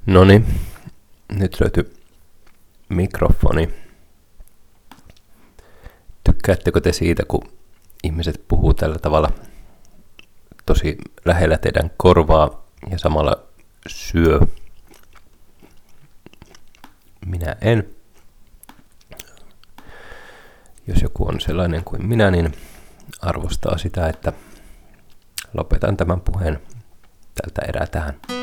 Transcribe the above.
Noniin, nyt löytyi mikrofoni. Tykkäättekö te siitä, kun ihmiset puhuu tällä tavalla tosi lähellä teidän korvaa ja samalla syö? Minä en. Jos joku on sellainen kuin minä, niin arvostaa sitä, että lopetan tämän puheen tältä erää tähän.